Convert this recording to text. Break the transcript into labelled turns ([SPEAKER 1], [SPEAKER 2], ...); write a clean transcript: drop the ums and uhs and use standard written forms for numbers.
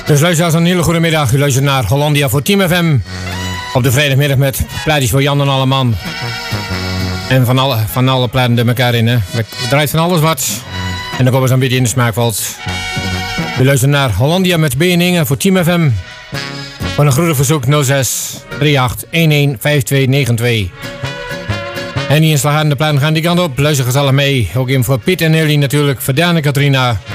[SPEAKER 1] Dus luisteraars, een hele goede middag. U luistert naar Hollandia voor Team FM. Op de vrijdagmiddag met plaatjes voor Jan en Alleman. En van alle platen door elkaar in. Hè. We draait van alles wat. En dan komen ze een beetje in de smaak valt. U luistert naar Hollandia met Beningen voor Team FM. Van een groene verzoek 06 38 11 5292. En die inslag aan de platen gaan die kant op. Luister gezellig mee. Ook in voor Piet en Nelly natuurlijk. Voor Daan en Katrina.